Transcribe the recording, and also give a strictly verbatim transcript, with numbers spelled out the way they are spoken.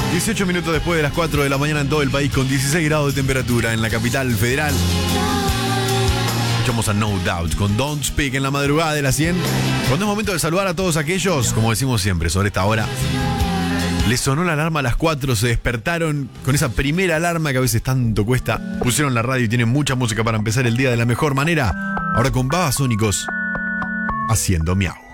dieciocho minutos después de las cuatro de la mañana en todo el país, con dieciséis grados de temperatura en la capital federal. Escuchamos a No Doubt con Don't Speak en la madrugada de las cien. Cuando es momento de saludar a todos aquellos, como decimos siempre, sobre esta hora. Les sonó la alarma a las cuatro, se despertaron con esa primera alarma que a veces tanto cuesta. Pusieron la radio y tienen mucha música para empezar el día de la mejor manera. Ahora con Babasónicos, haciendo miau.